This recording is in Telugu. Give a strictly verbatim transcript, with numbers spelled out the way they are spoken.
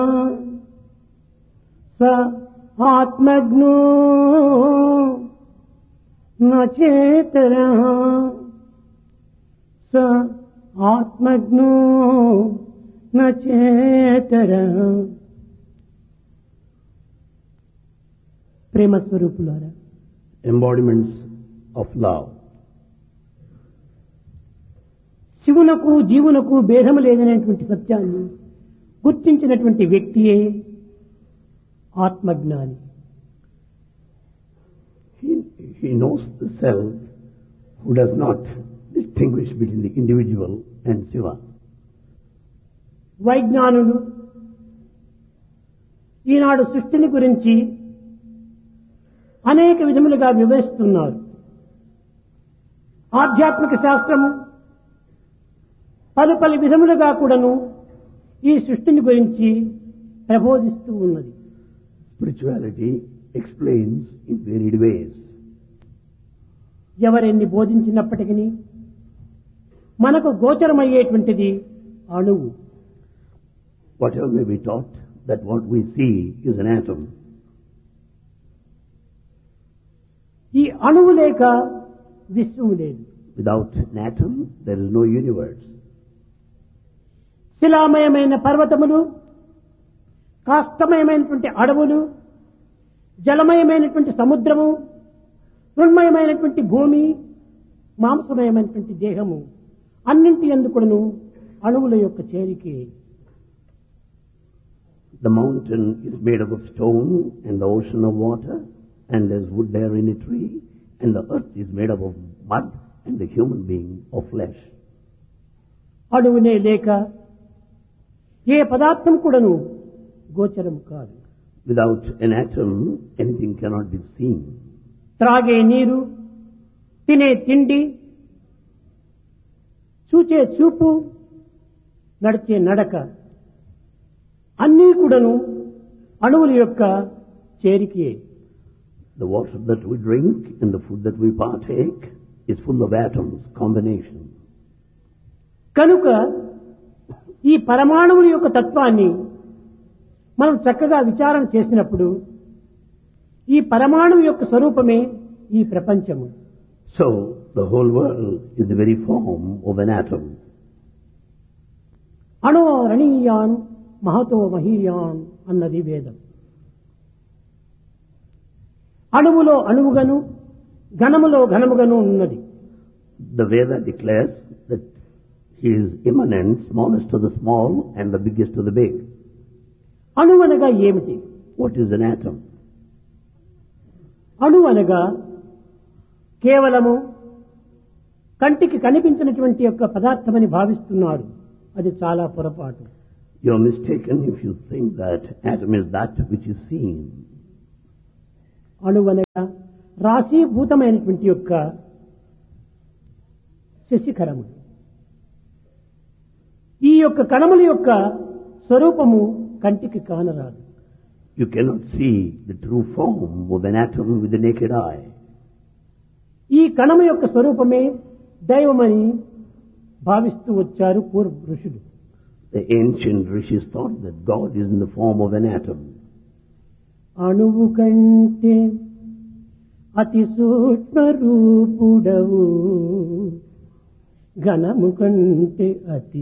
స ఆత్మజ్ఞో నచేతరః స ఆత్మజ్ఞో నచేతరః. ప్రేమ స్వరూపులారా, embodiments of love. శివునకు జీవునకు భేదము లేదనేటువంటి సత్యాన్ని గుర్తించినటువంటి వ్యక్తియే ఆత్మజ్ఞాని. He, he knows the self who does not distinguish between the individual and Shiva. వైజ్ఞానులు ఈనాడు సృష్టిని గురించి అనేక విధములుగా వివరిస్తున్నారు. ఆధ్యాత్మిక శాస్త్రము పలు పలు విధములుగా కూడాను ఈ సృష్టిని గురించి ప్రబోధిస్తూ ఉన్నది. Spirituality explains in varied ways. ఎవరెన్ని బోధించినప్పటికీ మనకు గోచరమయ్యేటువంటిది అణువు. Whatever may be taught, that what we see is an atom. ఈ అణువు లేక విశ్వము లేదు. Without an atom, there is no universe. శిలామయమైన పర్వతములు, కాష్టమయమైనటువంటి అడవులు, జలమయమైనటువంటి సముద్రము, మృణ్మయమైనటువంటి భూమి, మాంసమయమైనటువంటి దేహము అన్నింటి యందుకును అణువుల యొక్క చేరికే. The mountain is made up of stone and the ocean of water, and there's wood there in a tree, and the earth is made up of mud and the human being of flesh. అణువునే లేక ఏ పదార్థం కూడాను గోచరం కాదు. Without an atom, anything cannot be seen. త్రాగే నీరు, తినే తిండి, చూచే చూపు, నడిచే నడక అన్నీ కూడాను అణువుల యొక్క చేరికే. The water that we drink and the food that we partake is full of atoms, combination. కనుక ఈ పరమాణువుల యొక్క తత్వాన్ని మనం చక్కగా విచారణ చేసినప్పుడు ఈ పరమాణువు యొక్క స్వరూపమే ఈ ప్రపంచము. So, the whole world is the very form of an atom. అణో రణీయాన్ Mahato మహీయాన్ అన్నది వేదం. అణువులో అణువుగను, ఘనములో ఘనముగను ఉన్నది. The Veda declares that he is immanent, smallest of the small and the biggest of the big. అణువు అనగా ఏమిటి? What is an atom? అణువు అనగా కేవలము కంటికి కనిపించినటువంటి యొక్క పదార్థమని భావిస్తున్నారు. అది చాలా పొరపాటు. You are mistaken if you think that atom is that which is seen. అణువు అనగా రాశీభూతమైనటువంటి యొక్క శశిఖరములు. ఈ యొక్క కణముల యొక్క స్వరూపము కంటికి కానరాదు. You cannot see the true form of an atom with the naked eye. ఈ కణము యొక్క స్వరూపమే దైవమని భావిస్తూ వచ్చారు పూర్వ ఋషులు. The ancient rishis thought that God is in the form of an atom. అణువు కంటే అతి సూక్ష్మ రూపుడవు, ఘనము కంటే అతి